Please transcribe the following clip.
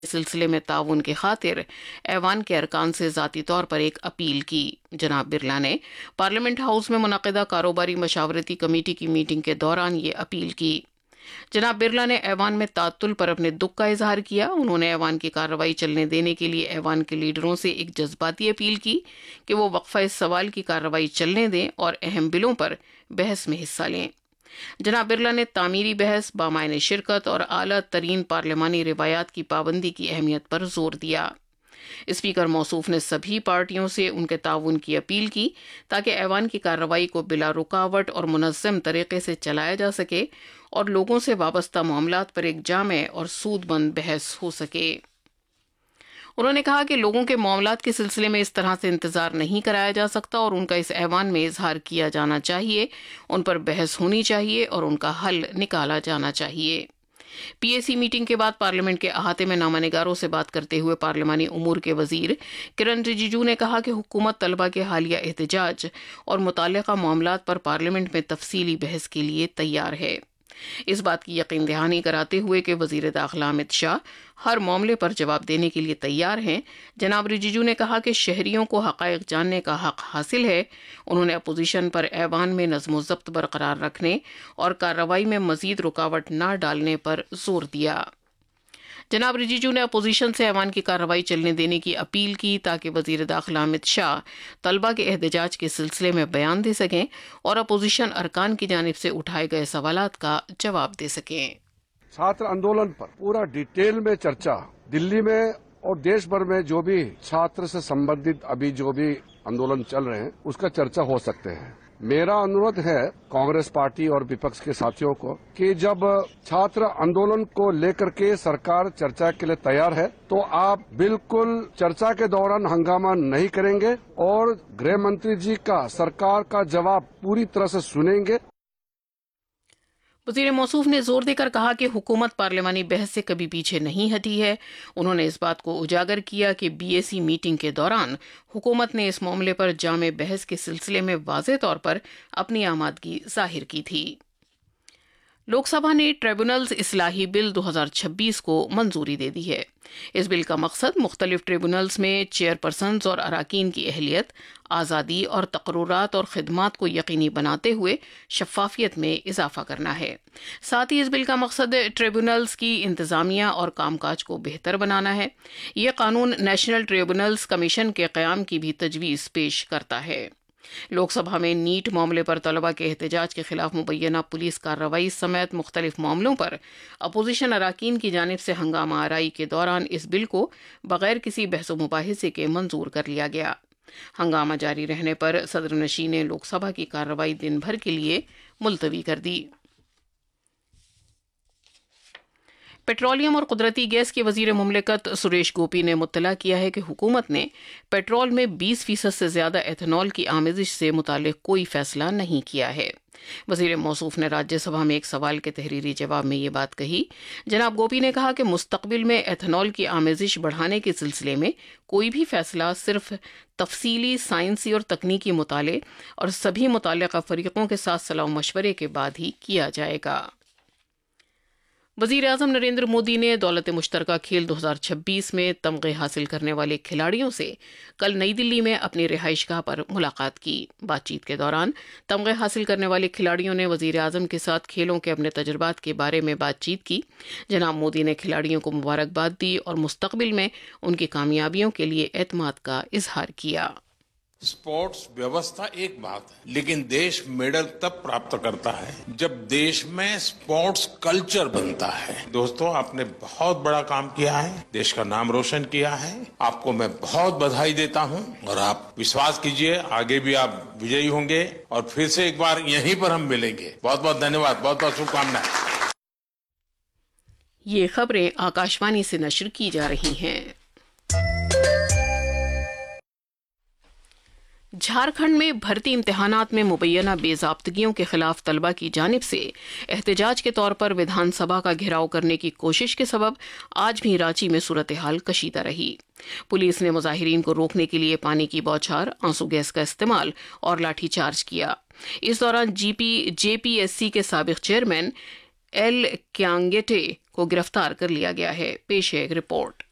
سلسلے میں تعاون کی خاطر ایوان کے ارکان سے ذاتی طور پر ایک اپیل کی۔ جناب برلا نے پارلیمنٹ ہاؤس میں منعقدہ کاروباری مشاورتی کمیٹی کی میٹنگ کے دوران یہ اپیل کی۔ جناب برلا نے ایوان میں تعطل پر اپنے دکھ کا اظہار کیا۔ انہوں نے ایوان کی کارروائی چلنے دینے کے لیے ایوان کے لیڈروں سے ایک جذباتی اپیل کی کہ وہ وقفہ سوال کی کارروائی چلنے دیں اور اہم بلوں پر بحث میں حصہ لیں۔ جناب برلا نے تعمیری بحث، بامعنی شرکت اور اعلیٰ ترین پارلیمانی روایات کی پابندی کی اہمیت پر زور دیا۔ اسپیکر موصوف نے سبھی پارٹیوں سے ان کے تعاون کی اپیل کی تاکہ ایوان کی کارروائی کو بلا رکاوٹ اور منظم طریقے سے چلایا جا سکے اور لوگوں سے وابستہ معاملات پر ایک جامع اور سود مند بحث ہو سکے۔ انہوں نے کہا کہ لوگوں کے معاملات کے سلسلے میں اس طرح سے انتظار نہیں کرایا جا سکتا اور ان کا اس ایوان میں اظہار کیا جانا چاہیے، ان پر بحث ہونی چاہیے اور ان کا حل نکالا جانا چاہیے۔ پی اے سی میٹنگ کے بعد پارلیمنٹ کے احاطے میں نامہ نگاروں سے بات کرتے ہوئے پارلیمانی امور کے وزیر کرن رجیجو نے کہا کہ حکومت طلبہ کے حالیہ احتجاج اور متعلقہ معاملات پر پارلیمنٹ میں تفصیلی بحث کے لیے تیار ہے۔ اس بات کی یقین دہانی کراتے ہوئے کہ وزیر داخلہ امت شاہ ہر معاملے پر جواب دینے کے لیے تیار ہیں، جناب رجیجو نے کہا کہ شہریوں کو حقائق جاننے کا حق حاصل ہے۔ انہوں نے اپوزیشن پر ایوان میں نظم و ضبط برقرار رکھنے اور کارروائی میں مزید رکاوٹ نہ ڈالنے پر زور دیا۔ جناب رجیجو نے اپوزیشن سے ایوان کی کارروائی چلنے دینے کی اپیل کی تاکہ وزیر داخلہ امت شاہ طلبہ کے احتجاج کے سلسلے میں بیان دے سکیں اور اپوزیشن ارکان کی جانب سے اٹھائے گئے سوالات کا جواب دے سکیں۔ چھاتر آندولن پر پورا ڈیٹیل میں چرچا دلی میں اور دیش بھر میں جو بھی چھاتر سے سمبندھت ابھی جو بھی آندولن چل رہے ہیں اس کا چرچا ہو سکتے ہیں۔ میرا انورودھ ہے کانگریس پارٹی اور وپکش کے ساتھیوں کو کہ جب چھاتر آندولن کو لے کر کے سرکار چرچا کے لیے تیار ہے تو آپ بالکل چرچا کے دوران ہنگامہ نہیں کریں گے اور گृہ منتری جی کا سرکار کا جواب پوری طرح سے سنیں گے۔ وزیر موصوف نے زور دے کر کہا کہ حکومت پارلیمانی بحث سے کبھی پیچھے نہیں ہٹی ہے۔ انہوں نے اس بات کو اجاگر کیا کہ بی اے سی میٹنگ کے دوران حکومت نے اس معاملے پر جامع بحث کے سلسلے میں واضح طور پر اپنی آمادگی ظاہر کی تھی۔ لوک سبھا نے ٹریبونلز اصلاحی بل 2026 کو منظوری دے دی ہے۔ اس بل کا مقصد مختلف ٹریبونلز میں چیئر پرسنز اور اراکین کی اہلیت، آزادی اور تقررات اور خدمات کو یقینی بناتے ہوئے شفافیت میں اضافہ کرنا ہے۔ ساتھ ہی اس بل کا مقصد ٹریبونلز کی انتظامیہ اور کام کاج کو بہتر بنانا ہے۔ یہ قانون نیشنل ٹریبونلز کمیشن کے قیام کی بھی تجویز پیش کرتا ہے۔ لوک سبھا میں نیٹ معاملے پر طلبہ کے احتجاج کے خلاف مبینہ پولیس کارروائی سمیت مختلف معاملوں پر اپوزیشن اراکین کی جانب سے ہنگامہ آرائی کے دوران اس بل کو بغیر کسی بحث و مباحثے کے منظور کر لیا گیا۔ ہنگامہ جاری رہنے پر صدر نشین نے لوک سبھا کی کارروائی دن بھر کے لیے ملتوی کر دی۔ پیٹرولیم اور قدرتی گیس کے وزیر مملکت سریش گوپی نے مطلع کیا ہے کہ حکومت نے پیٹرول میں 20% سے زیادہ ایتھنول کی آمیزش سے متعلق کوئی فیصلہ نہیں کیا ہے۔ وزیر موصوف نے راجیہ سبھا میں ایک سوال کے تحریری جواب میں یہ بات کہی۔ جناب گوپی نے کہا کہ مستقبل میں ایتھنول کی آمیزش بڑھانے کے سلسلے میں کوئی بھی فیصلہ صرف تفصیلی سائنسی اور تکنیکی مطالعے اور سبھی متعلقہ فریقوں کے ساتھ صلاح و مشورے کے بعد ہی کیا جائے گا۔ وزیر اعظم نریندر مودی نے دولت مشترکہ کھیل 2026 میں تمغے حاصل کرنے والے کھلاڑیوں سے کل نئی دلی میں اپنی رہائش گاہ پر ملاقات کی۔ بات چیت کے دوران تمغے حاصل کرنے والے کھلاڑیوں نے وزیر اعظم کے ساتھ کھیلوں کے اپنے تجربات کے بارے میں بات چیت کی۔ جناب مودی نے کھلاڑیوں کو مبارکباد دی اور مستقبل میں ان کی کامیابیوں کے لیے اعتماد کا اظہار کیا۔ اسپورٹس ویوستھا ایک بات ہے لیکن دیش میڈل تب پراپت کرتا ہے جب دیش میں اسپورٹس کلچر بنتا ہے۔ دوستو، آپ نے بہت بڑا کام کیا ہے، دیش کا نام روشن کیا ہے۔ آپ کو میں بہت بدھائی دیتا ہوں اور آپ وشواس کیجئے آگے بھی آپ وجئی ہوں گے اور پھر سے ایک بار یہیں پر ہم ملیں گے۔ بہت بہت دھنیواد، بہت بہت شبھ-کامنائیں۔ یہ خبریں آکاشوانی سے نشر کی جا رہی ہیں۔ جھارکھنڈ میں بھرتی امتحانات میں مبینہ بے ضابطگیوں کے خلاف طلبہ کی جانب سے احتجاج کے طور پر ودھان سبھا کا گھیراؤ کرنے کی کوشش کے سبب آج بھی رانچی میں صورتحال کشیدہ رہی۔ پولیس نے مظاہرین کو روکنے کے لیے پانی کی بوچھار، آنسو گیس کا استعمال اور لاٹھی چارج کیا۔ اس دوران جے پی ایس سی کے سابق چیئرمین ایل کیانگیٹے کو گرفتار کر لیا گیا ہے۔ پیش ہے ایک رپورٹ۔